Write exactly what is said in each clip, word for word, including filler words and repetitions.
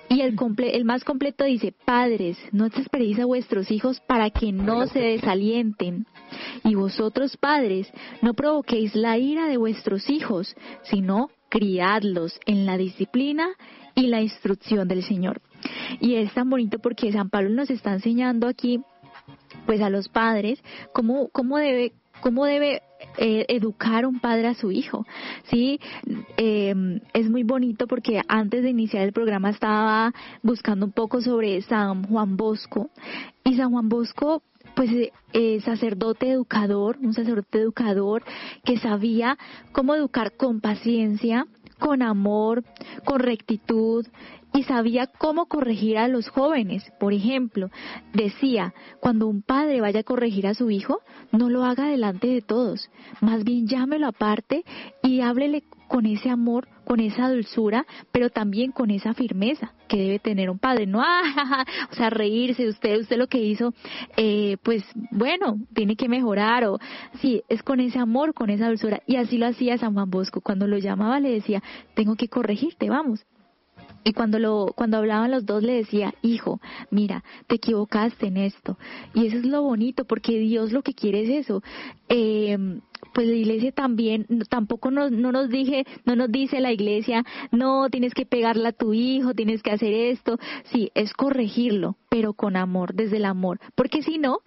Y el, comple- el más completo dice, padres, no desesperéis a vuestros hijos para que no se desalienten. Y vosotros, padres, no provoquéis la ira de vuestros hijos, sino criadlos en la disciplina y la instrucción del Señor. Y es tan bonito porque San Pablo nos está enseñando aquí, pues a los padres, cómo, cómo debe, cómo debe eh, educar un padre a su hijo. Sí, eh, es muy bonito porque antes de iniciar el programa estaba buscando un poco sobre San Juan Bosco, y San Juan Bosco, pues eh, sacerdote educador, un sacerdote educador que sabía cómo educar con paciencia, con amor, con rectitud, y sabía cómo corregir a los jóvenes. Por ejemplo, decía, cuando un padre vaya a corregir a su hijo, no lo haga delante de todos, más bien llámelo aparte y háblele con ese amor, con esa dulzura, pero también con esa firmeza que debe tener un padre. No, ah, o sea, reírse, usted, usted lo que hizo, eh, pues bueno, tiene que mejorar, o sí, es con ese amor, con esa dulzura. Y así lo hacía San Juan Bosco. Cuando lo llamaba le decía, tengo que corregirte, vamos. Y cuando lo cuando hablaban los dos le decía, hijo, mira, te equivocaste en esto. Y eso es lo bonito, porque Dios lo que quiere es eso. Eh, pues la iglesia también, tampoco nos, no nos dije, no nos dice la iglesia, no, tienes que pegarle a tu hijo, tienes que hacer esto. Sí, es corregirlo, pero con amor, desde el amor. Porque si no,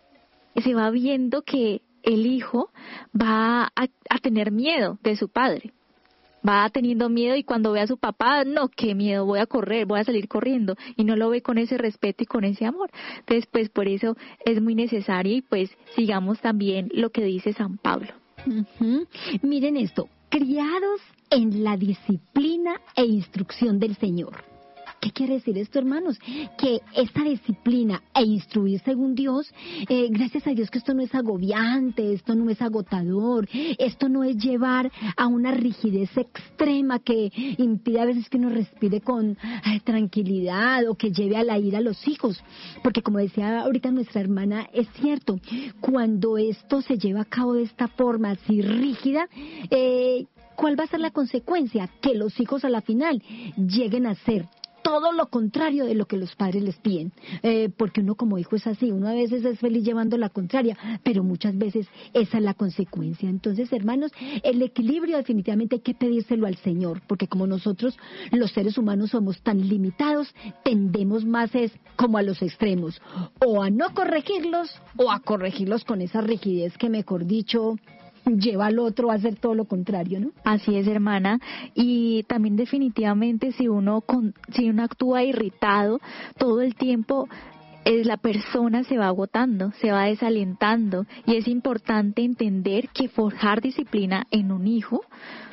se va viendo que el hijo va a, a tener miedo de su padre. Va teniendo miedo, y cuando ve a su papá, no, qué miedo, voy a correr, voy a salir corriendo, y no lo ve con ese respeto y con ese amor. Entonces, pues por eso es muy necesario, y pues sigamos también lo que dice San Pablo. Uh-huh. Miren esto, criados en la disciplina e instrucción del Señor. ¿Qué quiere decir esto, hermanos? Que esta disciplina e instruir según Dios, eh, gracias a Dios que esto no es agobiante, esto no es agotador, esto no es llevar a una rigidez extrema que impide a veces que uno respire con eh, tranquilidad, o que lleve a la ira a los hijos. Porque como decía ahorita nuestra hermana, es cierto, cuando esto se lleva a cabo de esta forma así rígida, eh, ¿cuál va a ser la consecuencia? Que los hijos a la final lleguen a ser todo lo contrario de lo que los padres les piden, eh, porque uno como hijo es así, uno a veces es feliz llevando la contraria, pero muchas veces esa es la consecuencia. Entonces, hermanos, el equilibrio definitivamente hay que pedírselo al Señor, porque como nosotros los seres humanos somos tan limitados, tendemos más es como a los extremos, o a no corregirlos, o a corregirlos con esa rigidez que, mejor dicho, lleva al otro a hacer todo lo contrario, ¿no? Así es, hermana. Y también definitivamente si uno con, si uno actúa irritado todo el tiempo, es la persona se va agotando, se va desalentando, y es importante entender que forjar disciplina en un hijo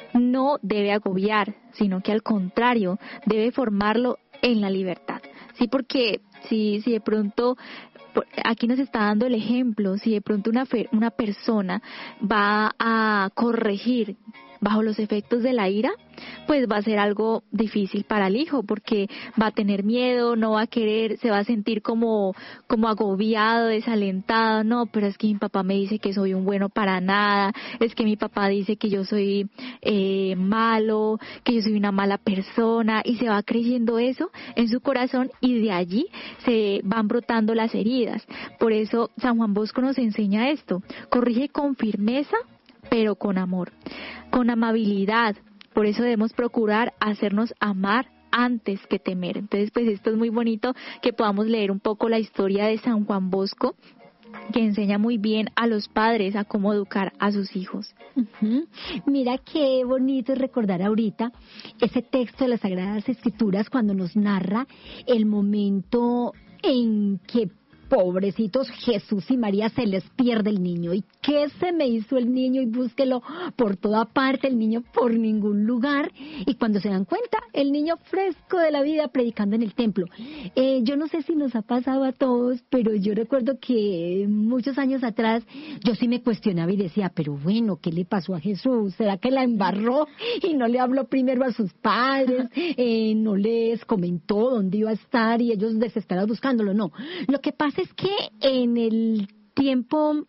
no debe agobiar, sino que al contrario, debe formarlo en la libertad. Sí, porque si si de pronto aquí nos está dando el ejemplo, si de pronto una fe, una persona va a corregir bajo los efectos de la ira, pues va a ser algo difícil para el hijo, porque va a tener miedo, no va a querer, se va a sentir como como agobiado, desalentado. No, pero es que mi papá me dice que soy un bueno para nada, es que mi papá dice que yo soy eh, malo, que yo soy una mala persona, y se va creyendo eso en su corazón, y de allí se van brotando las heridas. Por eso San Juan Bosco nos enseña esto: corrige con firmeza, pero con amor, con amabilidad. Por eso debemos procurar hacernos amar antes que temer. Entonces, pues esto es muy bonito, que podamos leer un poco la historia de San Juan Bosco, que enseña muy bien a los padres a cómo educar a sus hijos. Uh-huh. Mira qué bonito es recordar ahorita ese texto de las Sagradas Escrituras cuando nos narra el momento en que, pobrecitos, Jesús y María, se les pierde el niño. ¿Y qué se me hizo el niño? Y búsquelo por toda parte, el niño por ningún lugar. Y cuando se dan cuenta, el niño fresco de la vida predicando en el templo. Eh, yo no sé si nos ha pasado a todos, pero yo recuerdo que muchos años atrás yo sí me cuestionaba y decía, pero bueno, ¿qué le pasó a Jesús? ¿Será que la embarró y no le habló primero a sus padres? Eh, ¿No les comentó dónde iba a estar y ellos desesperados buscándolo? No. Lo que pasa es que en el tiempo,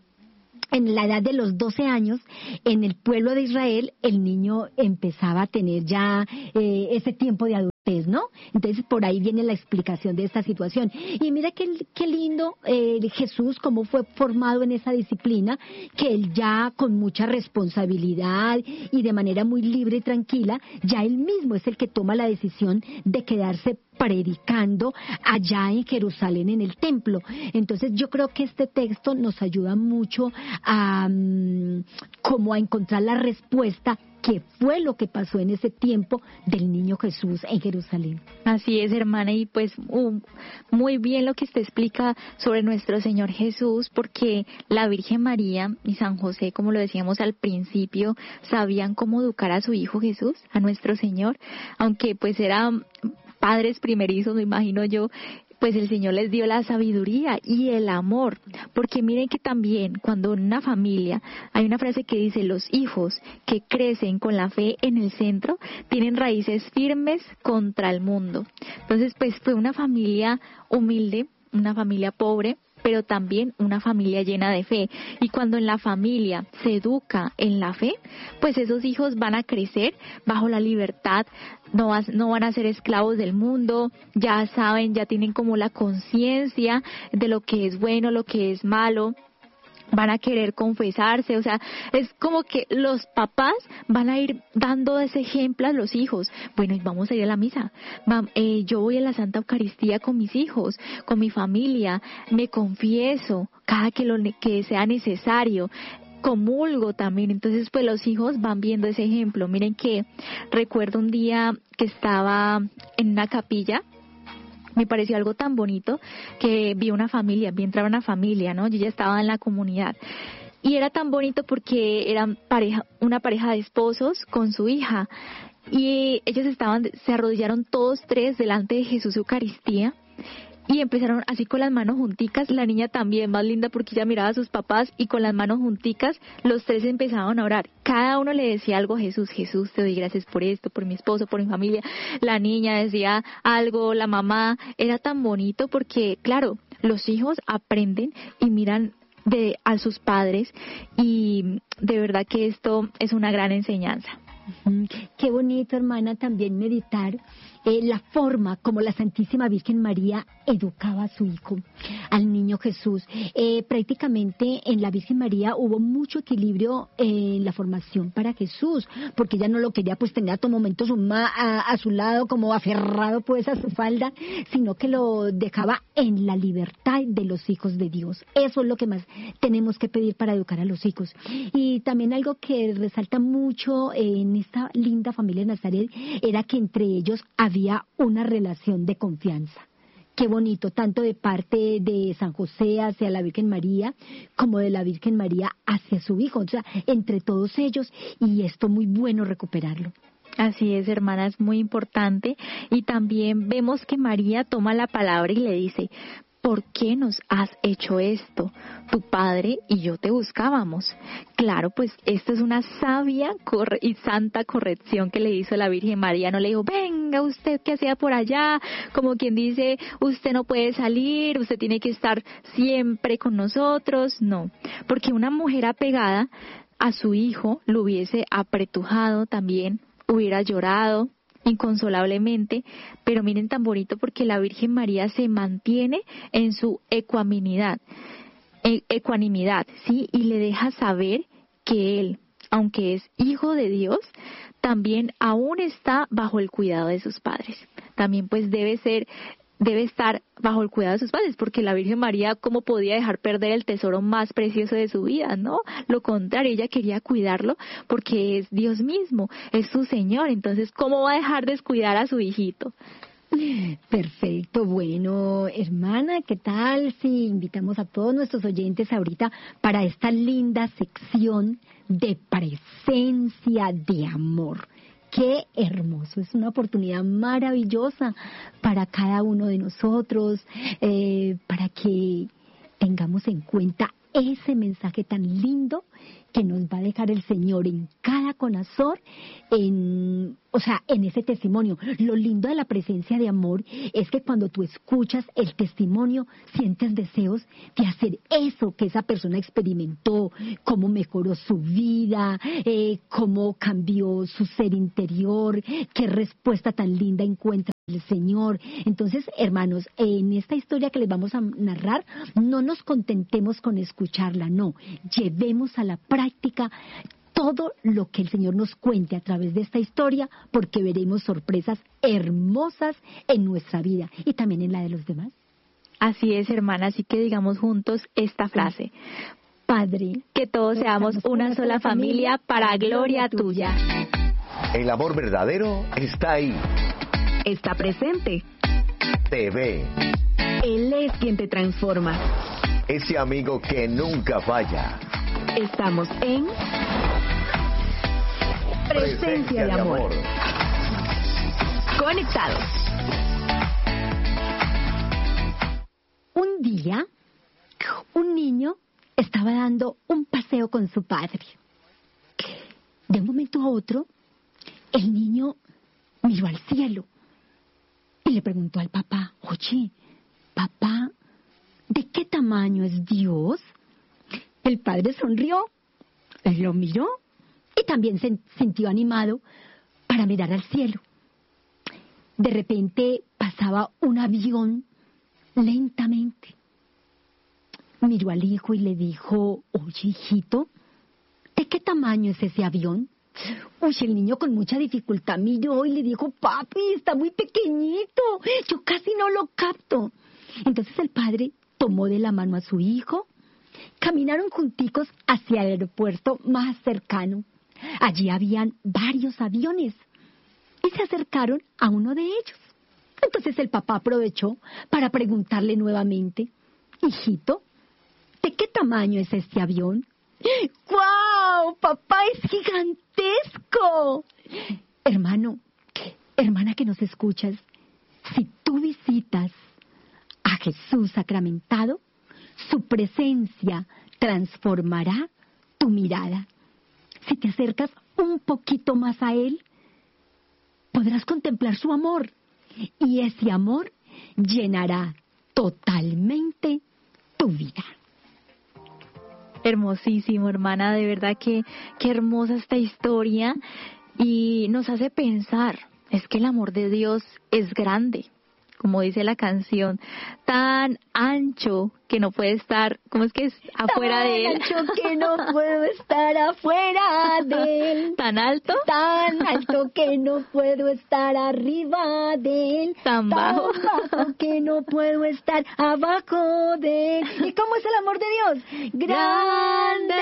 en la edad de los doce años, en el pueblo de Israel, el niño empezaba a tener ya eh, ese tiempo de adultez. ¿no? Entonces por ahí viene la explicación de esta situación. Y mira qué, qué lindo eh, Jesús, cómo fue formado en esa disciplina, que él ya con mucha responsabilidad y de manera muy libre y tranquila, ya él mismo es el que toma la decisión de quedarse predicando allá en Jerusalén, en el templo. Entonces yo creo que este texto nos ayuda mucho a um, como a encontrar la respuesta que fue lo que pasó en ese tiempo del niño Jesús en Jerusalén. Así es, hermana, y pues uh, muy bien lo que usted explica sobre nuestro Señor Jesús, porque la Virgen María y San José, como lo decíamos al principio, sabían cómo educar a su hijo Jesús, a nuestro Señor, aunque pues eran padres primerizos, me imagino yo, pues el Señor les dio la sabiduría y el amor, porque miren que también cuando en una familia hay una frase que dice, los hijos que crecen con la fe en el centro tienen raíces firmes contra el mundo. Entonces pues fue una familia humilde, una familia pobre, pero también una familia llena de fe. Y cuando en la familia se educa en la fe, pues esos hijos van a crecer bajo la libertad, no, vas, no van a ser esclavos del mundo, ya saben, ya tienen como la conciencia de lo que es bueno, lo que es malo, van a querer confesarse, o sea, es como que los papás van a ir dando ese ejemplo a los hijos. Bueno, vamos a ir a la misa, Va, eh, yo voy a la Santa Eucaristía con mis hijos, con mi familia, me confieso cada que lo que sea necesario, comulgo también. Entonces pues los hijos van viendo ese ejemplo. Miren que recuerdo un día que estaba en una capilla, me pareció algo tan bonito que vi una familia, vi entrar una familia, ¿no? Yo ya estaba en la comunidad. Y era tan bonito porque eran pareja, una pareja de esposos con su hija. Y ellos estaban, se arrodillaron todos tres delante de Jesús Eucaristía. Y empezaron así con las manos junticas, la niña también más linda porque ella miraba a sus papás y con las manos junticas los tres empezaron a orar. Cada uno le decía algo a Jesús, Jesús te doy gracias por esto, por mi esposo, por mi familia. La niña decía algo, la mamá, era tan bonito porque claro, los hijos aprenden y miran de a sus padres y de verdad que esto es una gran enseñanza. Uh-huh. Qué bonito, hermana, también meditar eh, la forma como la Santísima Virgen María educaba a su hijo, al niño Jesús. Eh, prácticamente en la Virgen María hubo mucho equilibrio eh, en la formación para Jesús, porque ella no lo quería pues tener a todo momento su ma- a, a su lado como aferrado pues a su falda, sino que lo dejaba en la libertad de los hijos de Dios. Eso es lo que más tenemos que pedir para educar a los hijos. Y también algo que resalta mucho en esta linda familia de Nazaret era que entre ellos había una relación de confianza. Qué bonito, tanto de parte de San José hacia la Virgen María, como de la Virgen María hacia su hijo. O sea, entre todos ellos, y esto muy bueno recuperarlo. Así es, hermana, es muy importante. Y también vemos que María toma la palabra y le dice, ¿por qué nos has hecho esto? Tu padre y yo te buscábamos. Claro, pues esto es una sabia corre- y santa corrección que le hizo la Virgen María. No le dijo, venga, usted qué hacía por allá, como quien dice, usted no puede salir, usted tiene que estar siempre con nosotros. No, porque una mujer apegada a su hijo lo hubiese apretujado también, hubiera llorado inconsolablemente, pero miren tan bonito porque la Virgen María se mantiene en su ecuanimidad, e- ecuanimidad, ¿sí? Y le deja saber que él, aunque es hijo de Dios, también aún está bajo el cuidado de sus padres. También pues debe ser debe estar bajo el cuidado de sus padres, porque la Virgen María, ¿cómo podía dejar perder el tesoro más precioso de su vida? No, lo contrario, ella quería cuidarlo porque es Dios mismo, es su Señor, entonces, ¿cómo va a dejar descuidar a su hijito? Perfecto, bueno, hermana, ¿qué tal si invitamos a todos nuestros oyentes ahorita para esta linda sección de presencia de amor? Qué hermoso, es una oportunidad maravillosa para cada uno de nosotros, eh, para que tengamos en cuenta ese mensaje tan lindo que nos va a dejar el Señor en cada corazón, en, o sea, en ese testimonio. Lo lindo de la presencia de amor es que cuando tú escuchas el testimonio, sientes deseos de hacer eso que esa persona experimentó, cómo mejoró su vida, eh, cómo cambió su ser interior, qué respuesta tan linda encuentra el Señor. Entonces, hermanos, en esta historia que les vamos a narrar, no nos contentemos con escucharla, no, llevemos a la práctica todo lo que el Señor nos cuente a través de esta historia, porque veremos sorpresas hermosas en nuestra vida y también en la de los demás. Así es, hermana, así que digamos juntos esta frase: Padre, que todos seamos una sola familia para gloria tuya. El amor verdadero está ahí. Está presente. Te ve. Él es quien te transforma. Ese amigo que nunca falla. Estamos en Presencia de Amor. Conectados. Un día, un niño estaba dando un paseo con su padre. De un momento a otro, el niño miró al cielo y le preguntó al papá: oye, papá, ¿de qué tamaño es Dios? El padre sonrió, lo miró y también se sintió animado para mirar al cielo. De repente pasaba un avión lentamente. Miró al hijo y le dijo: oye, hijito, ¿de qué tamaño es ese avión? Uy, el niño con mucha dificultad miró y le dijo: papi, está muy pequeñito, yo casi no lo capto. Entonces el padre tomó de la mano a su hijo, caminaron junticos hacia el aeropuerto más cercano. Allí habían varios aviones y se acercaron a uno de ellos. Entonces el papá aprovechó para preguntarle nuevamente: hijito, ¿de qué tamaño es este avión? ¡Guau! ¡Papá, es gigantesco! Hermano, hermana que nos escuchas, si tú visitas a Jesús sacramentado, su presencia transformará tu mirada. Si te acercas un poquito más a Él, podrás contemplar su amor, y ese amor llenará totalmente tu vida. Hermosísimo, hermana, de verdad que qué hermosa esta historia, y nos hace pensar, es que el amor de Dios es grande, como dice la canción, tan ancho que no puede estar, ¿cómo es que es? Afuera tan de él. Tan ancho que no puedo estar afuera de él. Tan alto. Tan alto que no puedo estar arriba de él. Tan bajo. Tan bajo que no puedo estar abajo de él. ¿Y cómo es el amor de Dios? Grande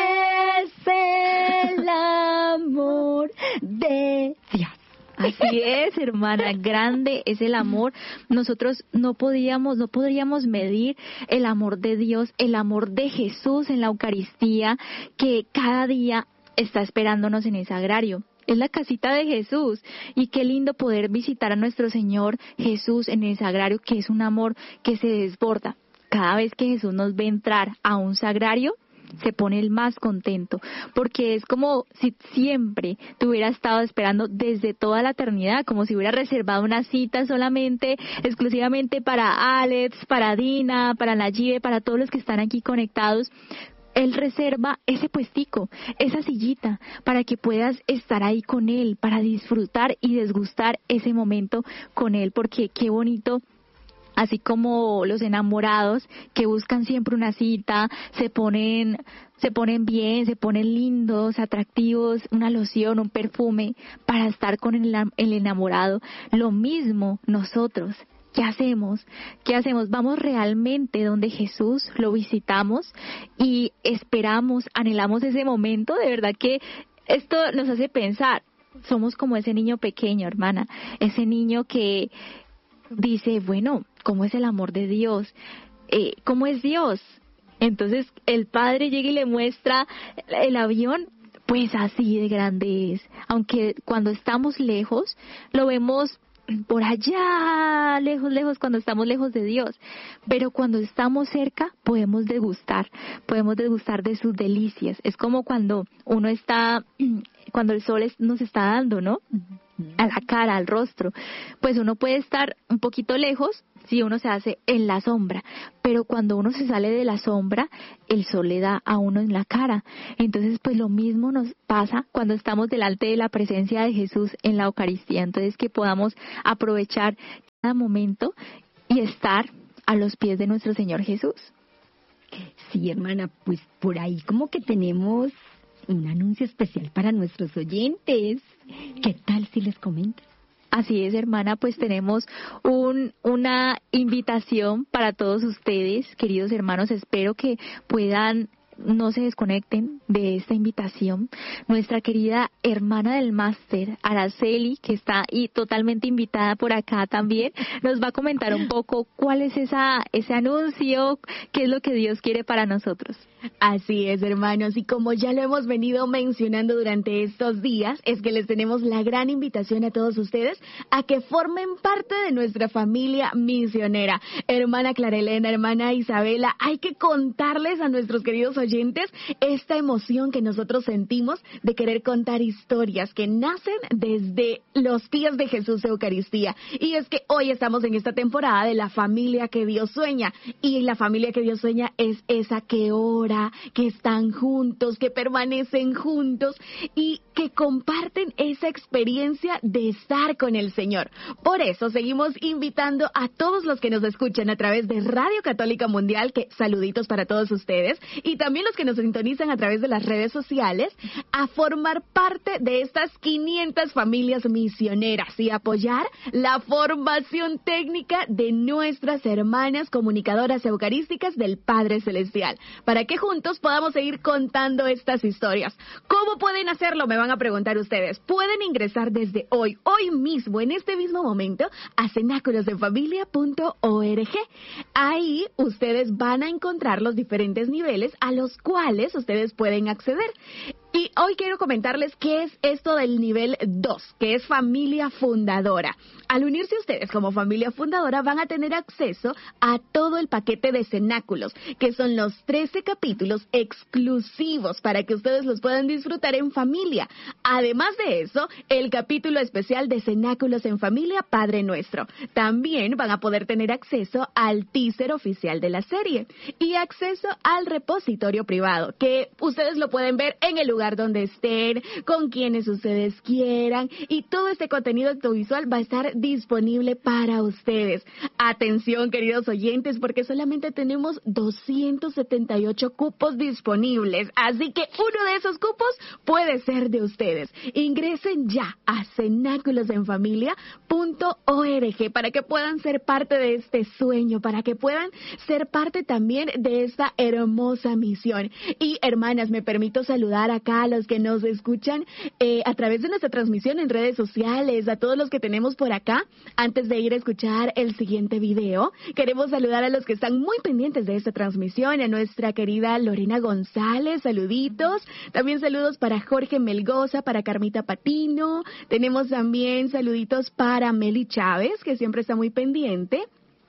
es el amor de Dios. Así es, hermana, grande es el amor. Nosotros no podíamos, no podríamos medir el amor de Dios, el amor de Jesús en la Eucaristía, que cada día está esperándonos en el sagrario. Es la casita de Jesús, y qué lindo poder visitar a nuestro Señor Jesús en el sagrario, que es un amor que se desborda. Cada vez que Jesús nos ve entrar a un sagrario, se pone el más contento, porque es como si siempre te hubiera estado esperando desde toda la eternidad, como si hubiera reservado una cita solamente, exclusivamente para Alex, para Dina, para Nayibe, para todos los que están aquí conectados. Él reserva ese puestico, esa sillita, para que puedas estar ahí con Él, para disfrutar y desgustar ese momento con Él, porque qué bonito. Así como los enamorados que buscan siempre una cita, se ponen, se ponen bien, se ponen lindos, atractivos, una loción, un perfume para estar con el, el enamorado. Lo mismo nosotros. ¿Qué hacemos? ¿Qué hacemos? Vamos realmente donde Jesús, lo visitamos y esperamos, anhelamos ese momento. De verdad que esto nos hace pensar. Somos como ese niño pequeño, hermana, ese niño que dice, bueno, ¿cómo es el amor de Dios? Eh, ¿Cómo es Dios? Entonces el Padre llega y le muestra el avión, pues así de grande es. Aunque cuando estamos lejos lo vemos por allá, lejos, lejos, cuando estamos lejos de Dios. Pero cuando estamos cerca, podemos degustar, podemos degustar de sus delicias. Es como cuando uno está, cuando el sol es, nos está dando, ¿no? A la cara, al rostro. Pues uno puede estar un poquito lejos si uno se hace en la sombra, pero cuando uno se sale de la sombra, el sol le da a uno en la cara. Entonces, pues lo mismo nos pasa cuando estamos delante de la presencia de Jesús en la Eucaristía. Entonces, que podamos aprovechar cada momento y estar a los pies de nuestro Señor Jesús. Sí, hermana, pues por ahí como que tenemos un anuncio especial para nuestros oyentes. ¿Qué tal si les comento? Así es, hermana, pues tenemos un, una invitación para todos ustedes, queridos hermanos. Espero que puedan, no se desconecten de esta invitación. Nuestra querida hermana del máster, Araceli, que está y totalmente invitada por acá también, nos va a comentar un poco cuál es esa ese anuncio, qué es lo que Dios quiere para nosotros. Así es, hermanos, y como ya lo hemos venido mencionando durante estos días, es que les tenemos la gran invitación a todos ustedes a que formen parte de nuestra familia misionera. Hermana Clara Elena, hermana Isabela, hay que contarles a nuestros queridos oyentes esta emoción que nosotros sentimos de querer contar historias que nacen desde los pies de Jesús Eucaristía. Y es que hoy estamos en esta temporada de la familia que Dios sueña, y la familia que Dios sueña es esa que ora, que están juntos, que permanecen juntos y que comparten esa experiencia de estar con el Señor. Por eso seguimos invitando a todos los que nos escuchan a través de Radio Católica Mundial, que saluditos para todos ustedes, y también los que nos sintonizan a través de las redes sociales, a formar parte de estas quinientas familias misioneras y apoyar la formación técnica de nuestras hermanas comunicadoras eucarísticas del Padre Celestial, para que juntos podamos seguir contando estas historias. ¿Cómo pueden hacerlo? Me van a preguntar ustedes. Pueden ingresar desde hoy, hoy mismo, en este mismo momento, a cenáculos de familia punto org. Ahí ustedes van a encontrar los diferentes niveles a los cuales ustedes pueden acceder. Y hoy quiero comentarles qué es esto del nivel dos, que es familia fundadora. Al unirse ustedes como familia fundadora van a tener acceso a todo el paquete de cenáculos, que son los trece capítulos exclusivos para que ustedes los puedan disfrutar en familia. Además de eso, el capítulo especial de cenáculos en familia Padre Nuestro. También van a poder tener acceso al teaser oficial de la serie y acceso al repositorio privado, que ustedes lo pueden ver en el lugar donde estén, con quienes ustedes quieran, y todo este contenido audiovisual va a estar disponible para ustedes. Atención, queridos oyentes, porque solamente tenemos doscientos setenta y ocho cupos disponibles, así que uno de esos cupos puede ser de ustedes. Ingresen ya a cenáculos en familia punto org para que puedan ser parte de este sueño, para que puedan ser parte también de esta hermosa misión. Y hermanas, me permito saludar acá a los que nos escuchan eh, a través de nuestra transmisión en redes sociales, a todos los que tenemos por acá. Antes de ir a escuchar el siguiente video, queremos saludar a los que están muy pendientes de esta transmisión, a nuestra querida Lorena González, saluditos. También saludos para Jorge Melgoza, para Carmita Patino. Tenemos también saluditos para Meli Chávez, que siempre está muy pendiente.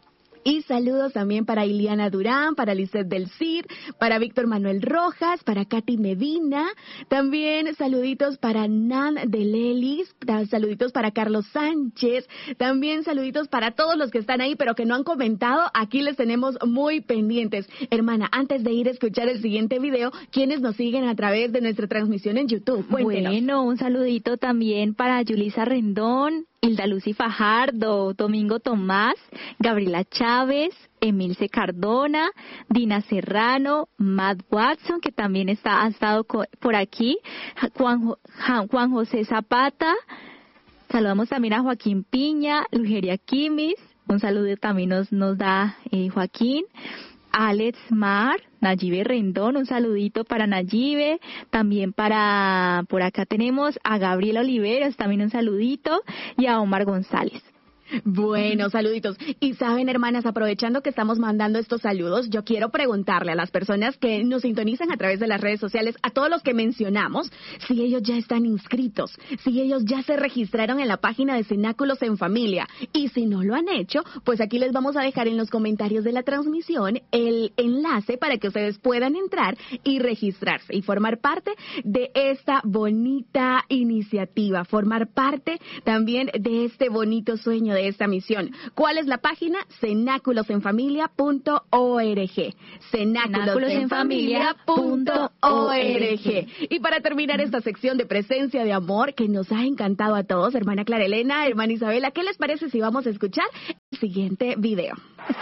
Y saludos también para Iliana Durán, para Lisette del Cid, para Víctor Manuel Rojas, para Katy Medina. También saluditos para Nan de Lelis, saluditos para Carlos Sánchez. También saluditos para todos los que están ahí, pero que no han comentado. Aquí les tenemos muy pendientes. Hermana, antes de ir a escuchar el siguiente video, ¿quiénes nos siguen a través de nuestra transmisión en YouTube? Cuéntenos. Bueno, un saludito también para Yulisa Rendón, Hilda Lucy Fajardo, Domingo Tomás, Gabriela Chávez, Emilce Cardona, Dina Serrano, Matt Watson, que también está, ha estado co- por aquí, Juan, Juan José Zapata. Saludamos también a Joaquín Piña, Lugeria Quimis, un saludo también nos, nos da eh, Joaquín. Alex Mar, Nayibe Rendón, un saludito para Nayibe, también para, por acá tenemos a Gabriela Oliveros, también un saludito, y a Omar González. Bueno, saluditos. Y saben, hermanas, aprovechando que estamos mandando estos saludos, yo quiero preguntarle a las personas que nos sintonizan a través de las redes sociales, a todos los que mencionamos, si ellos ya están inscritos, si ellos ya se registraron en la página de Cenáculos en Familia. Y si no lo han hecho, pues aquí les vamos a dejar en los comentarios de la transmisión el enlace para que ustedes puedan entrar y registrarse y formar parte de esta bonita iniciativa, formar parte también de este bonito sueño de esta misión. ¿Cuál es la página? cenáculos en familia punto org. cenáculos en familia punto org. Y para terminar esta sección de presencia de amor que nos ha encantado a todos, hermana Clara Elena, hermana Isabela, ¿qué les parece si vamos a escuchar el siguiente video?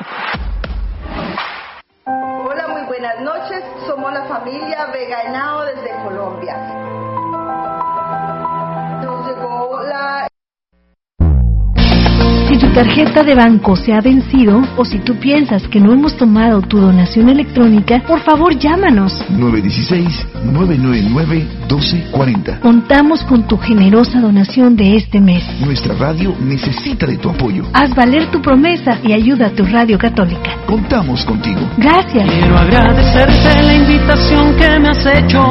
Hola, muy buenas noches. Somos la familia Vega Henao desde Colombia. Nos llegó la... Si tu tarjeta de banco se ha vencido o si tú piensas que no hemos tomado tu donación electrónica, por favor llámanos. nueve uno seis, nueve nueve nueve, uno dos cuatro cero. Contamos con tu generosa donación de este mes. Nuestra radio necesita de tu apoyo. Haz valer tu promesa y ayuda a tu radio católica. Contamos contigo. Gracias. Quiero agradecerte la invitación que me has hecho.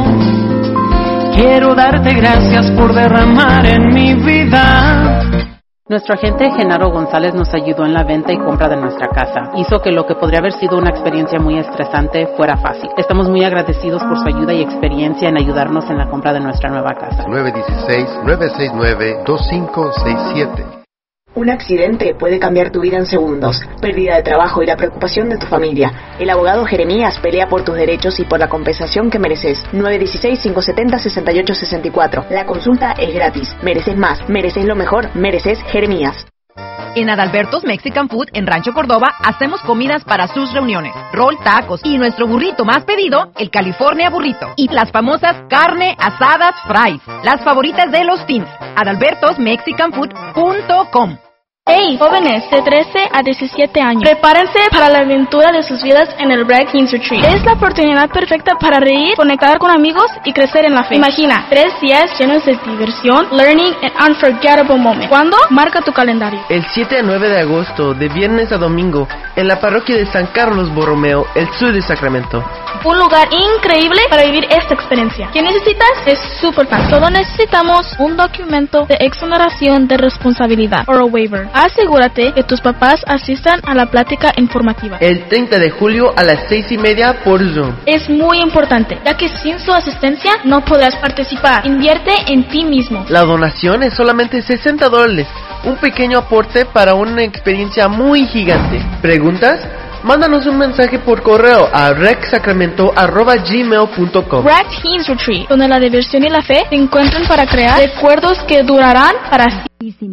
Quiero darte gracias por derramar en mi vida. Nuestro agente Genaro González nos ayudó en la venta y compra de nuestra casa. Hizo que lo que podría haber sido una experiencia muy estresante fuera fácil. Estamos muy agradecidos por su ayuda y experiencia en ayudarnos en la compra de nuestra nueva casa. nueve uno seis, nueve seis nueve, dos cinco seis siete. Un accidente puede cambiar tu vida en segundos, pérdida de trabajo y la preocupación de tu familia. El abogado Jeremías pelea por tus derechos y por la compensación que mereces. nueve uno seis, cinco siete cero, seis ocho seis cuatro. La consulta es gratis. Mereces más, mereces lo mejor, mereces Jeremías. En Adalberto's Mexican Food en Rancho Córdoba hacemos comidas para sus reuniones, rol, tacos y nuestro burrito más pedido, el California Burrito. Y las famosas carne, asadas, fries, las favoritas de los teens. adalbertos mexican food punto com. Hey, jóvenes de trece a diecisiete años, prepárense para la aventura de sus vidas en el Bright Teens Retreat. Es la oportunidad perfecta para reír, conectar con amigos y crecer en la fe. Imagina, tres días llenos de diversión, learning and unforgettable moments. ¿Cuándo? Marca tu calendario. El siete a nueve de agosto, de viernes a domingo, en la parroquia de San Carlos Borromeo, el sur de Sacramento. Un lugar increíble para vivir esta experiencia. ¿Qué necesitas? Es súper fácil. Solo necesitamos un documento de exoneración de responsabilidad, o a waiver. Asegúrate que tus papás asistan a la plática informativa. El treinta de julio a las seis y media por Zoom. Es muy importante, ya que sin su asistencia no podrás participar. Invierte en ti mismo. La donación es solamente sesenta dólares. Un pequeño aporte para una experiencia muy gigante. ¿Preguntas? Mándanos un mensaje por correo a rexsacramento arroba gmail punto com. Bright Teens Retreat, donde la diversión y la fe se encuentran para crear recuerdos que durarán para siempre.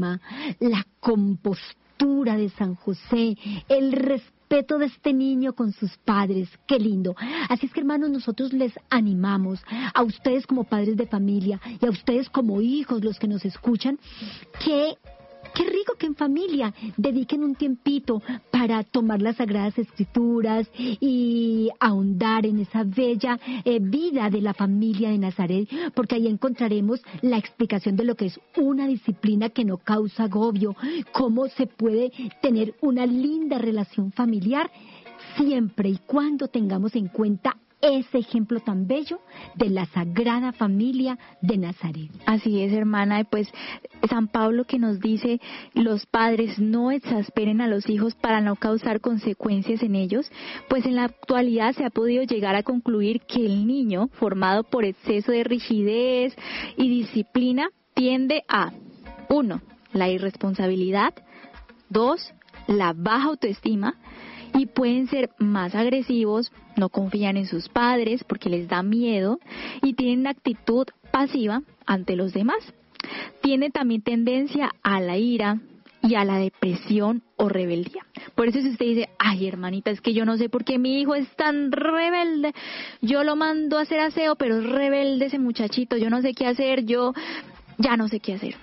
La compostura de San José, el respeto de este niño con sus padres, qué lindo. Así es que, hermanos, nosotros les animamos a ustedes como padres de familia y a ustedes como hijos, los que nos escuchan, que qué rico que en familia dediquen un tiempito para tomar las Sagradas Escrituras y ahondar en esa bella eh, vida de la familia de Nazaret, porque ahí encontraremos la explicación de lo que es una disciplina que no causa agobio, cómo se puede tener una linda relación familiar siempre y cuando tengamos en cuenta ese ejemplo tan bello de la Sagrada Familia de Nazaret. Así es, hermana, y pues San Pablo que nos dice, los padres no exasperen a los hijos para no causar consecuencias en ellos, pues en la actualidad se ha podido llegar a concluir que el niño, formado por exceso de rigidez y disciplina, tiende a, uno, la irresponsabilidad, dos, la baja autoestima, y pueden ser más agresivos, no confían en sus padres porque les da miedo y tienen una actitud pasiva ante los demás. Tiene también tendencia a la ira y a la depresión o rebeldía. Por eso si usted dice, ay hermanita, es que yo no sé por qué mi hijo es tan rebelde, yo lo mando a hacer aseo, pero es rebelde ese muchachito, yo no sé qué hacer, yo ya no sé qué hacer.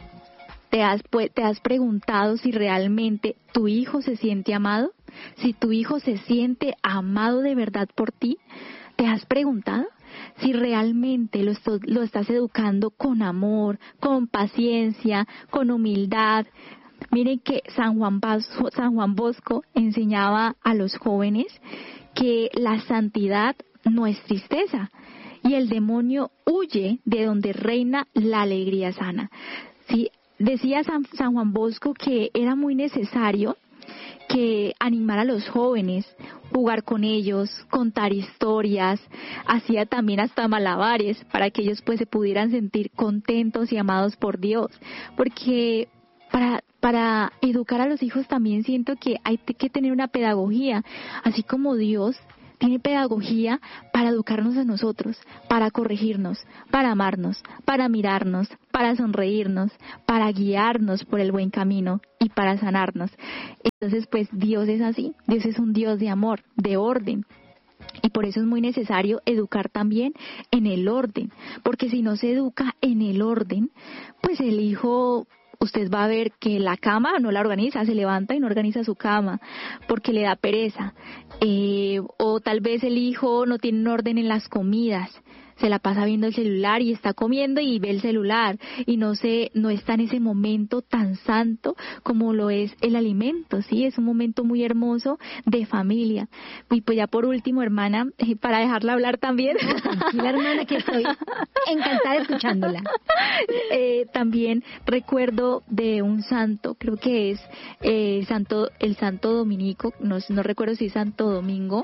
¿Te has, te has preguntado si realmente tu hijo se siente amado? Si tu hijo se siente amado de verdad por ti, ¿te has preguntado si realmente lo, lo estás educando con amor, con paciencia, con humildad, Miren que San Juan, Bosco, San Juan Bosco enseñaba a los jóvenes que la santidad no es tristeza y el demonio huye de donde reina la alegría sana. Sí, decía San, San Juan Bosco que era muy necesario que animar a los jóvenes, jugar con ellos, contar historias, hacía también hasta malabares para que ellos pues se pudieran sentir contentos y amados por Dios, porque para para educar a los hijos también siento que hay que tener una pedagogía, así como Dios tiene pedagogía para educarnos a nosotros, para corregirnos, para amarnos, para mirarnos, para sonreírnos, para guiarnos por el buen camino y para sanarnos. Entonces, pues Dios es así, Dios es un Dios de amor, de orden. Y por eso es muy necesario educar también en el orden, porque si no se educa en el orden, pues el hijo... Usted va a ver que la cama no la organiza, se levanta y no organiza su cama porque le da pereza. Eh, o tal vez el hijo no tiene un orden en las comidas, se la pasa viendo el celular y está comiendo y ve el celular y no se, no está en ese momento tan santo como lo es el alimento, ¿sí? Es un momento muy hermoso de familia. Y pues ya por último, hermana, eh, para dejarla hablar también. Tranquila, hermana, que estoy encantada escuchándola. Eh, también recuerdo de un santo, creo que es eh, santo, el Santo Dominico, no, no recuerdo si es Santo Domingo,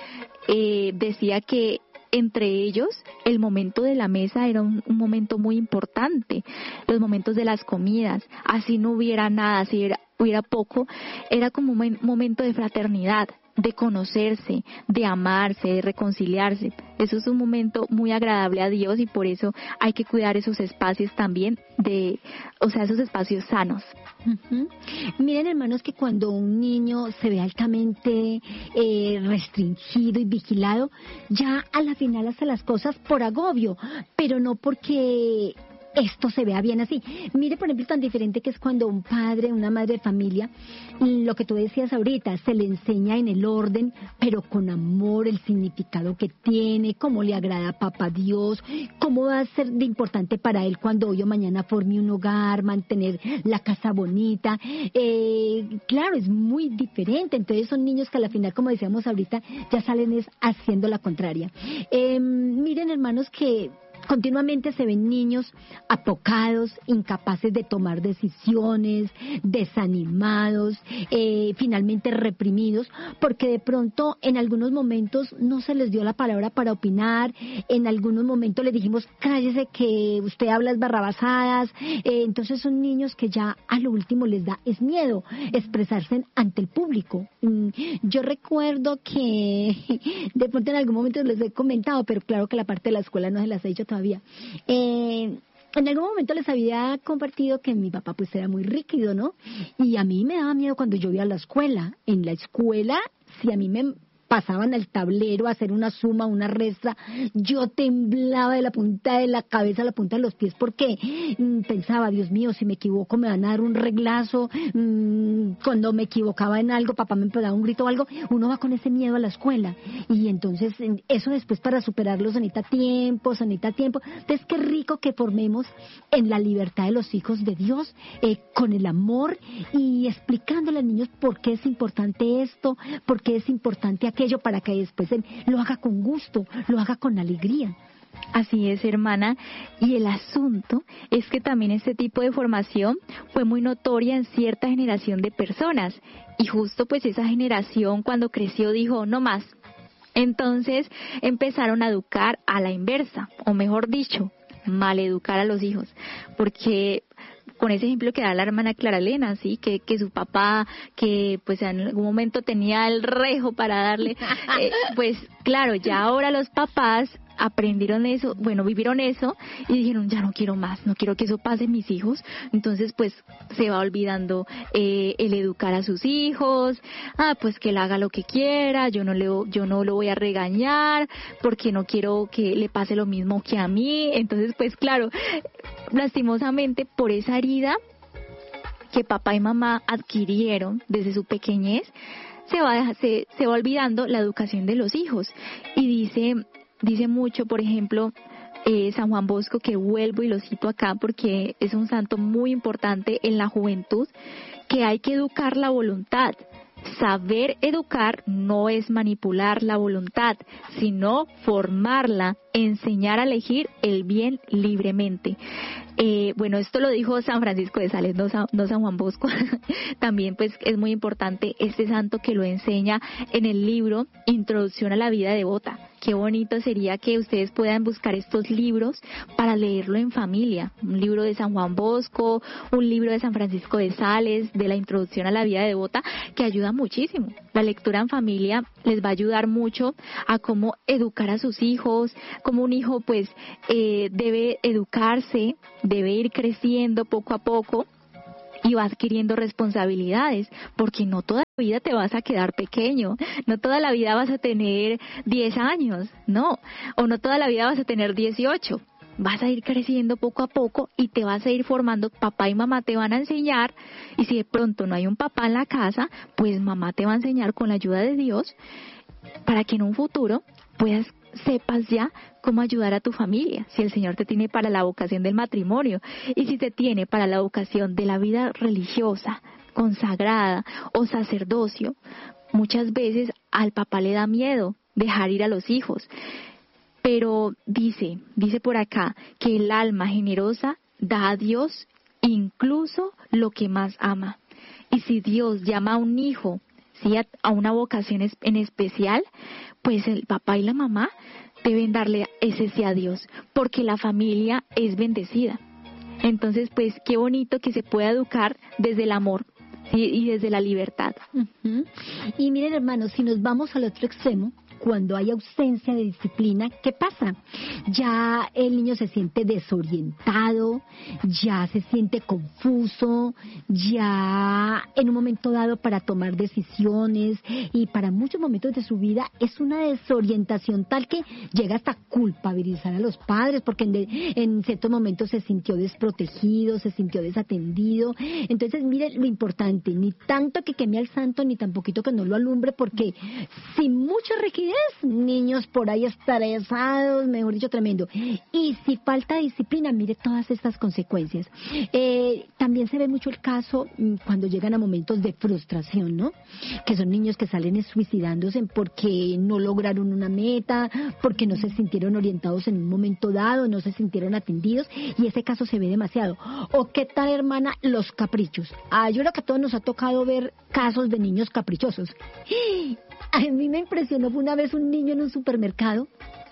eh, decía que entre ellos, el momento de la mesa era un, un momento muy importante, los momentos de las comidas, así no hubiera nada, si hubiera, hubiera poco, era como un momento de fraternidad, de conocerse, de amarse, de reconciliarse. Eso es un momento muy agradable a Dios y por eso hay que cuidar esos espacios también, de, o sea, esos espacios sanos. Uh-huh. Miren, hermanos, que cuando un niño se ve altamente eh, restringido y vigilado, ya a la final hace las cosas por agobio, pero no porque esto se vea bien así. Mire, por ejemplo, tan diferente que es cuando un padre, una madre de familia, lo que tú decías ahorita, se le enseña en el orden, pero con amor, el significado que tiene, cómo le agrada a papá Dios, cómo va a ser de importante para él cuando hoy o mañana forme un hogar, mantener la casa bonita. Eh, claro, es muy diferente. Entonces son niños que a la final, como decíamos ahorita, ya salen es haciendo la contraria. Eh, miren, hermanos, que continuamente se ven niños apocados, incapaces de tomar decisiones, desanimados, eh, finalmente reprimidos, porque de pronto en algunos momentos no se les dio la palabra para opinar, en algunos momentos les dijimos, cállese que usted habla barrabasadas, eh, entonces son niños que ya a lo último les da es miedo expresarse ante el público. Mm, yo recuerdo que de pronto en algún momento les he comentado, pero claro que la parte de la escuela no se las he dicho todavía. Eh, en algún momento les había compartido que mi papá pues era muy rígido, ¿no? Y a mí me daba miedo cuando yo iba a la escuela. En la escuela, si a mí me pasaban al tablero a hacer una suma, una resta, yo temblaba de la punta de la cabeza a la punta de los pies porque mmm, pensaba, Dios mío, si me equivoco me van a dar un reglazo, mmm, cuando me equivocaba en algo, papá me pegaba un grito o algo, uno va con ese miedo a la escuela y entonces eso después para superarlo se necesita tiempo, se necesita tiempo. Entonces qué rico que formemos en la libertad de los hijos de Dios, eh, con el amor y explicándole a los niños por qué es importante esto, por qué es importante aquello, para que después él lo haga con gusto, lo haga con alegría. Así es, hermana, y el asunto es que también este tipo de formación fue muy notoria en cierta generación de personas, y justo pues esa generación cuando creció dijo, no más. Entonces empezaron a educar a la inversa, o mejor dicho, maleducar a los hijos, porque con ese ejemplo que da la hermana Clara Elena, sí, que, que su papá, que pues en algún momento tenía el rejo para darle, eh, pues claro, ya ahora los papás aprendieron eso, bueno, vivieron eso y dijeron, ya no quiero más, no quiero que eso pase en mis hijos. Entonces pues se va olvidando eh, el educar a sus hijos, ah, pues que él haga lo que quiera, yo no le, yo no lo voy a regañar porque no quiero que le pase lo mismo que a mí. Entonces pues claro, lastimosamente por esa herida que papá y mamá adquirieron desde su pequeñez, se va, se, se va olvidando la educación de los hijos. Y dice Dice mucho, por ejemplo, eh, San Juan Bosco, que vuelvo y lo cito acá porque es un santo muy importante en la juventud, que hay que educar la voluntad. Saber educar no es manipular la voluntad, sino formarla, enseñar a elegir el bien libremente. Eh, bueno, esto lo dijo San Francisco de Sales, no San, no San Juan Bosco. También pues es muy importante este santo que lo enseña en el libro Introducción a la vida devota. Qué bonito sería que ustedes puedan buscar estos libros para leerlo en familia. Un libro de San Juan Bosco, un libro de San Francisco de Sales, de la Introducción a la vida devota, que ayuda muchísimo. La lectura en familia les va a ayudar mucho a cómo educar a sus hijos, cómo un hijo pues eh, debe educarse, debe ir creciendo poco a poco y va adquiriendo responsabilidades, porque no toda la vida te vas a quedar pequeño, no toda la vida vas a tener diez años, no, o no toda la vida vas a tener dieciocho. Vas a ir creciendo poco a poco y te vas a ir formando. Papá y mamá te van a enseñar, y si de pronto no hay un papá en la casa, pues mamá te va a enseñar con la ayuda de Dios, para que en un futuro puedas sepas ya cómo ayudar a tu familia, si el Señor te tiene para la vocación del matrimonio y si te tiene para la vocación de la vida religiosa, consagrada o sacerdocio. Muchas veces al papá le da miedo dejar ir a los hijos, pero dice, dice por acá que el alma generosa da a Dios incluso lo que más ama. Y si Dios llama a un hijo, ¿sí?, a, a una vocación es, en especial, pues el papá y la mamá deben darle ese sí a Dios, porque la familia es bendecida. Entonces, pues, qué bonito que se pueda educar desde el amor, ¿sí?, y desde la libertad. Uh-huh. Y miren, hermanos, si nos vamos al otro extremo, cuando hay ausencia de disciplina, ¿qué pasa? Ya el niño se siente desorientado, ya se siente confuso, ya en un momento dado para tomar decisiones y para muchos momentos de su vida es una desorientación tal que llega hasta culpabilizar a los padres porque en, de, en ciertos momentos se sintió desprotegido, se sintió desatendido. Entonces, miren lo importante, ni tanto que queme al santo, ni tan poquito que no lo alumbre, porque sin mucha rigidez, niños por ahí estresados, mejor dicho, tremendo. Y si falta disciplina, mire todas estas consecuencias. Eh, también se ve mucho el caso cuando llegan a momentos de frustración, ¿no? Que son niños que salen suicidándose porque no lograron una meta, porque no se sintieron orientados en un momento dado, no se sintieron atendidos, y ese caso se ve demasiado. O qué tal, hermana, los caprichos. Ah, yo creo que a todos nos ha tocado ver casos de niños caprichosos. A mí me impresionó una vez un niño en un supermercado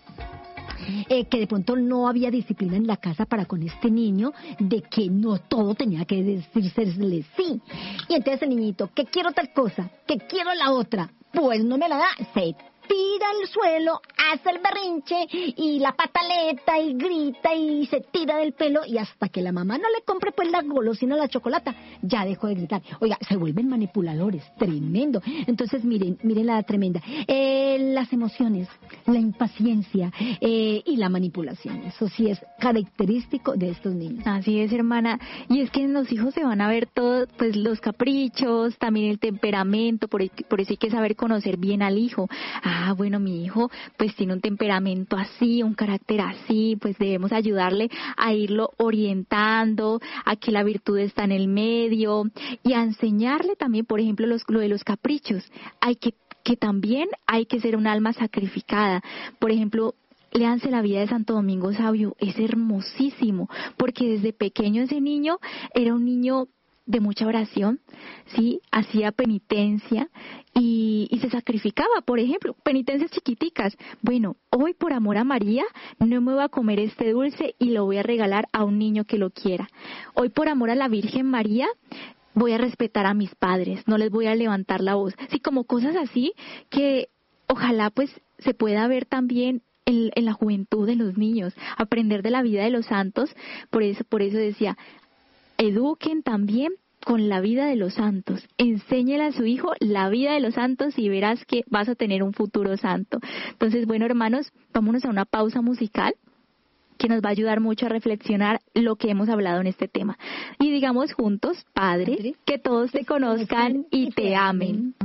eh, que de pronto no había disciplina en la casa para con este niño, de que no todo tenía que decírsele sí. Y entonces el niñito, que quiero tal cosa, que quiero la otra, pues no me la da, se tira al suelo, hace el berrinche y la pataleta y grita y se tira del pelo, y hasta que la mamá no le compre pues la golosina o la chocolata, ya dejó de gritar. Oiga, se vuelven manipuladores, tremendo. Entonces miren, miren la tremenda. Eh, las emociones, la impaciencia eh, y la manipulación, eso sí es característico de estos niños. Así es, hermana. Y es que en los hijos se van a ver todos, pues los caprichos, también el temperamento, por, por eso hay que saber conocer bien al hijo. Ah, bueno, mi hijo pues tiene un temperamento así, un carácter así, pues debemos ayudarle a irlo orientando, a que la virtud está en el medio, y a enseñarle también, por ejemplo, los, lo de los caprichos. Hay que, que también hay que ser un alma sacrificada. Por ejemplo, léanse la vida de Santo Domingo Sabio, es hermosísimo, porque desde pequeño ese niño era un niño de mucha oración, sí, hacía penitencia y, y se sacrificaba, por ejemplo, penitencias chiquiticas. Bueno, hoy por amor a María no me voy a comer este dulce y lo voy a regalar a un niño que lo quiera. Hoy por amor a la Virgen María voy a respetar a mis padres, no les voy a levantar la voz. Sí, como cosas así que ojalá pues se pueda ver también en, en la juventud de los niños, aprender de la vida de los santos. Por eso, por eso decía, eduquen también con la vida de los santos. Enséñele a su hijo la vida de los santos y verás que vas a tener un futuro santo. Entonces, bueno, hermanos, vámonos a una pausa musical que nos va a ayudar mucho a reflexionar lo que hemos hablado en este tema. Y digamos juntos, Padre, Padre que todos te conozcan y te amen.